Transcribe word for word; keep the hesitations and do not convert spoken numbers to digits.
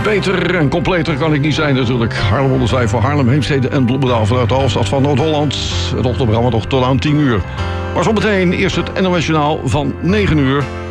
Beter en completer kan ik niet zijn natuurlijk. Haarlem onder vijf voor Haarlem, Heemstede en Bloemendaal vanuit de hoofdstad van Noord-Holland. Het ochtendprogramma nog tot aan tien uur. Maar zometeen eerst het N O S Journaal van negen uur.